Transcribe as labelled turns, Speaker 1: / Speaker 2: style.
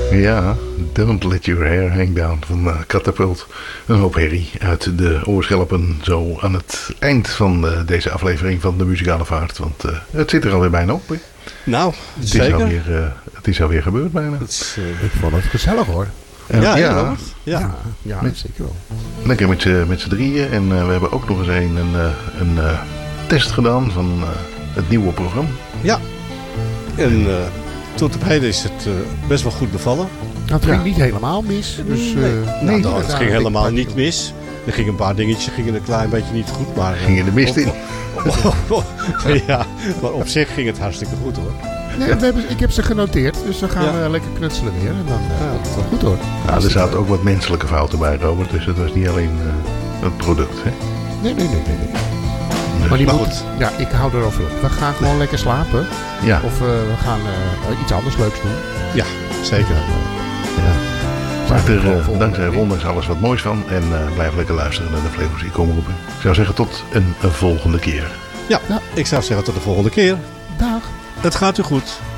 Speaker 1: Ja, Don't Let Your Hair Hang Down van Catapult. Een hoop herrie uit de oorschelpen zo aan het eind van deze aflevering van de Muzikale Vaart. Want het zit er alweer bijna op. Hè?
Speaker 2: Nou, zeker.
Speaker 1: Het is alweer gebeurd bijna.
Speaker 3: Ik vond het gezellig hoor.
Speaker 2: Ja,
Speaker 3: zeker wel.
Speaker 1: Lekker met z'n drieën. En we hebben ook nog eens een test gedaan van het nieuwe programma.
Speaker 2: Ja, en tot op heden is het best wel goed bevallen.
Speaker 3: Nou, het ging niet helemaal mis. Dus,
Speaker 2: het ging helemaal niet mis. Er gingen een paar dingetjes een klein beetje niet goed. Maar
Speaker 1: ging de mist in.
Speaker 2: Ja, maar op zich ging het hartstikke goed hoor.
Speaker 3: Nee, ik heb ze genoteerd, dus dan gaan we lekker knutselen weer. En dan komt het wel goed hoor.
Speaker 1: Ja, er zaten ook wat menselijke fouten bij, Robert. Dus het was niet alleen het product. Hè?
Speaker 3: Nee. Maar goed. Ja, ik hou erover op. We gaan gewoon lekker slapen.
Speaker 1: Ja.
Speaker 3: Of we gaan iets anders leuks doen.
Speaker 2: Ja, zeker.
Speaker 1: Maak er dankzij Ron alles wat moois van. En blijf lekker luisteren naar de Flevomuziek omroepen. Ik zou zeggen tot een volgende keer.
Speaker 2: Ja, ik zou zeggen tot de volgende keer.
Speaker 3: Dag.
Speaker 2: Het gaat u goed.